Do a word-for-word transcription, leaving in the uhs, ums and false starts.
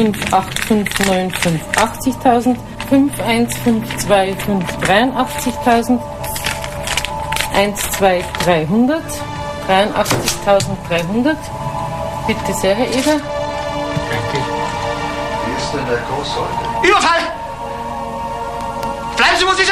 fünf acht fünf neun fünf achtzigtausend, fünf eins fünf zwei fünf dreiundachtzigtausend, eins zwei dreihundert, dreiundachtzigtausenddreihundert. Bitte sehr, Herr Eder. Danke. Wie ist denn der Kurs heute? Überfall! Bleiben Sie, wo Sie sind!